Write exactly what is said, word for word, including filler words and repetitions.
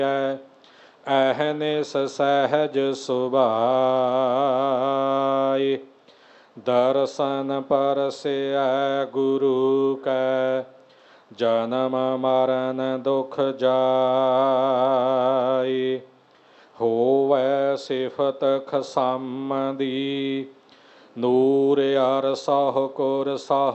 ਅਹਨਿਸ ਸਹਿਜ ਸੁਭਾਇ। ਦਰਸ਼ਨ ਪਰਸਿਐ ਗੁਰੂ ਕੈ ਜਨਮ ਮਰਨ ਦੁਖ ਜਾਇ। ਹੋਵੈ ਸਿਫਤ ਖਸਮ ਦੀ ਨੂਰ ਅਰ ਸਹੁ ਕੁਰ ਸਹੁ